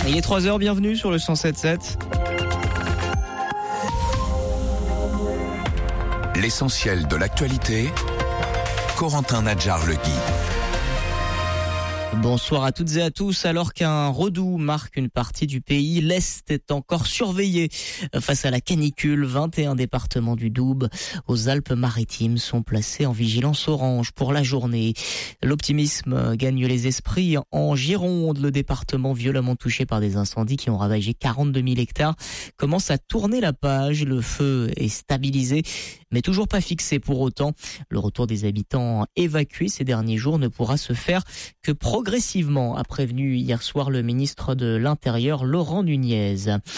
Il est 3h, bienvenue sur le 107.7. L'essentiel de l'actualité, Corentin Nadjar-Legui. Bonsoir à toutes et à tous. Alors qu'un redout marque une partie du pays, l'Est est encore surveillé face à la canicule. 21 départements du Doubs aux Alpes-Maritimes sont placés en vigilance orange pour la journée. L'optimisme gagne les esprits en Gironde. Le département violemment touché par des incendies qui ont ravagé 42 000 hectares commence à tourner la page. Le feu est stabilisé, mais toujours pas fixé pour autant. Le retour des habitants évacués ces derniers jours ne pourra se faire que progressivement, a prévenu hier soir le ministre de l'Intérieur, Laurent Nunez.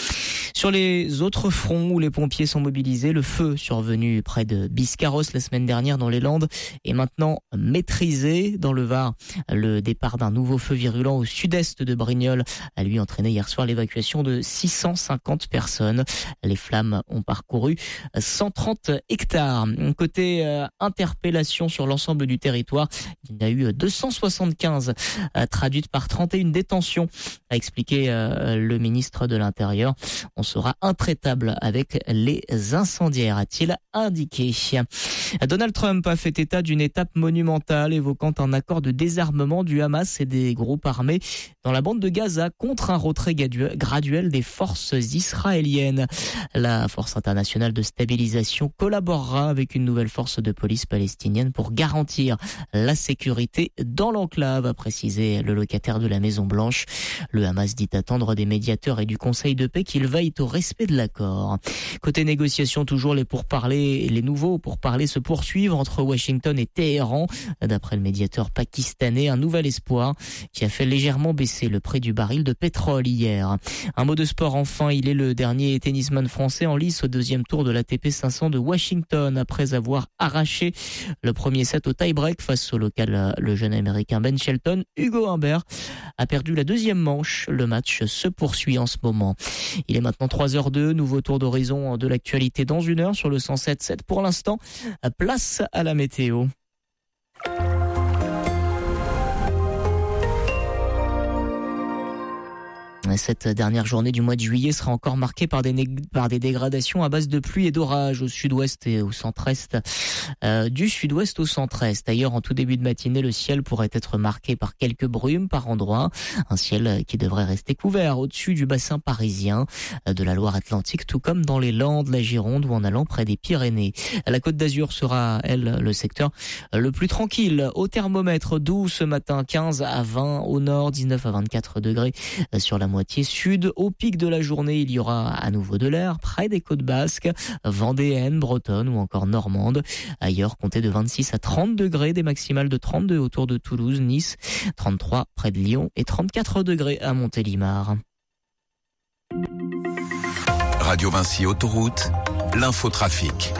Sur les autres fronts où les pompiers sont mobilisés, le feu survenu près de Biscarrosse la semaine dernière dans les Landes est maintenant maîtrisé. Dans le Var, le départ d'un nouveau feu virulent au sud-est de Brignoles a lui entraîné hier soir l'évacuation de 650 personnes. Les flammes ont parcouru 130 hectares. Côté interpellation sur l'ensemble du territoire, il y en a eu 275 traduites par 31 détentions, a expliqué le ministre de l'Intérieur. On sera intraitable avec les incendiaires, a-t-il indiqué. Donald Trump a fait état d'une étape monumentale évoquant un accord de désarmement du Hamas et des groupes armés dans la bande de Gaza contre un retrait graduel des forces israéliennes. La Force internationale de stabilisation collaborera avec une nouvelle force de police palestinienne pour garantir la sécurité dans l'enclave, a précisé le locataire de la Maison-Blanche. Le Hamas dit attendre des médiateurs et du Conseil de paix qu'ils veillent au respect de l'accord. Côté négociation, toujours les nouveaux pourparlers se poursuivent entre Washington et Téhéran. D'après le médiateur pakistanais, un nouvel espoir qui a fait légèrement baisser le prix du baril de pétrole hier. Un mot de sport enfin, il est le dernier tennisman français en lice au deuxième tour de l'ATP 500 de Washington après avoir arraché le premier set au tie-break face au local, le jeune américain Ben Shelton. Hugo Humbert a perdu la deuxième manche. Le match se poursuit en ce moment. Il est maintenant 3h02, nouveau tour d'horizon de l'actualité dans une heure sur le 107.7. Pour l'instant, place à la météo. Cette dernière journée du mois de juillet sera encore marquée par des dégradations à base de pluie et d'orage au sud-ouest et au centre-est, du sud-ouest au centre-est. D'ailleurs, en tout début de matinée, le ciel pourrait être marqué par quelques brumes par endroits. Un ciel qui devrait rester couvert au-dessus du bassin parisien, de la Loire-Atlantique, tout comme dans les Landes, la Gironde ou en allant près des Pyrénées. La Côte d'Azur sera, elle, le secteur le plus tranquille. Au thermomètre, doux ce matin, 15 à 20 au nord, 19 à 24 degrés sur la moitié sud. Au pic de la journée, il y aura à nouveau de l'air près des côtes basques, vendéennes, bretonnes ou encore normandes. Ailleurs, comptez de 26 à 30 degrés, des maximales de 32 autour de Toulouse, Nice, 33 près de Lyon et 34 degrés à Montélimar. Radio Vinci Autoroute, l'infotrafic.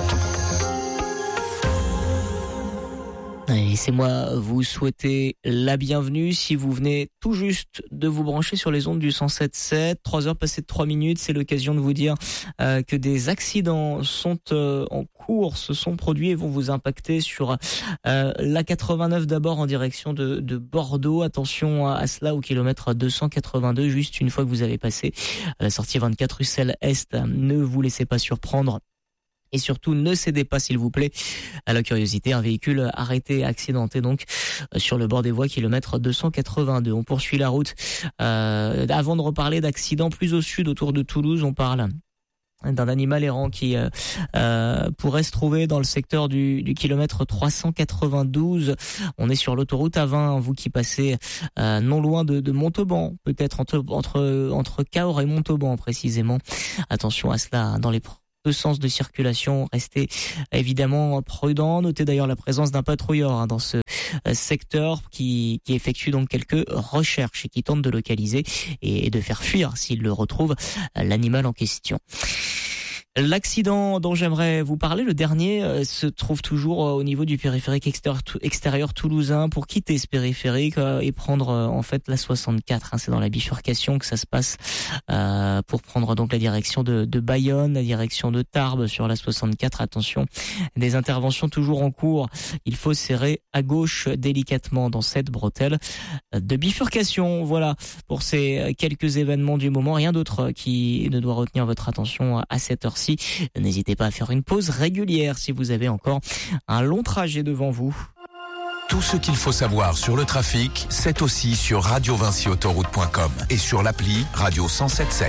Laissez-moi vous souhaiter la bienvenue si vous venez tout juste de vous brancher sur les ondes du 107.7. 3h passées de 3 minutes, c'est l'occasion de vous dire que des accidents sont en cours, se sont produits et vont vous impacter sur la 89 d'abord en direction de Bordeaux. Attention à cela au kilomètre 282, juste une fois que vous avez passé la sortie 24 rue Selle Est. Ne vous laissez pas surprendre. Et surtout, ne cédez pas, s'il vous plaît, à la curiosité. Un véhicule arrêté, accidenté donc sur le bord des voies, kilomètre 282. On poursuit la route. Avant de reparler d'accidents plus au sud, autour de Toulouse, on parle d'un animal errant qui pourrait se trouver dans le secteur du kilomètre 392. On est sur l'autoroute A20, vous qui passez non loin de Montauban, peut-être entre Cahors et Montauban précisément. Attention à cela dans les deux sens de circulation, restez évidemment prudents. Notez d'ailleurs la présence d'un patrouilleur dans ce secteur qui effectue donc quelques recherches et qui tente de localiser et de faire fuir, s'il le retrouve, l'animal en question. L'accident dont j'aimerais vous parler, le dernier, se trouve toujours au niveau du périphérique extérieur toulousain. Pour quitter ce périphérique et prendre en fait la 64, c'est dans la bifurcation que ça se passe, pour prendre donc la direction de Bayonne, la direction de Tarbes sur la 64. Attention, des interventions toujours en cours. Il faut serrer à gauche délicatement dans cette bretelle de bifurcation. Voilà pour ces quelques événements du moment. Rien d'autre qui ne doit retenir votre attention à cette heure-ci. N'hésitez pas à faire une pause régulière si vous avez encore un long trajet devant vous. Tout ce qu'il faut savoir sur le trafic, c'est aussi sur radiovinciautoroute.com et sur l'appli Radio 107.7.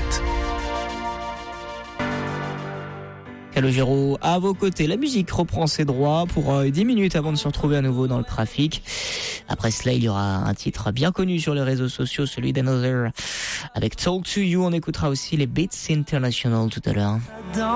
Calogero à vos côtés. La musique reprend ses droits pour 10 minutes avant de se retrouver à nouveau dans le trafic. Après cela, il y aura un titre bien connu sur les réseaux sociaux, celui d'Another avec Talk to You. On écoutera aussi les Beats International tout à l'heure.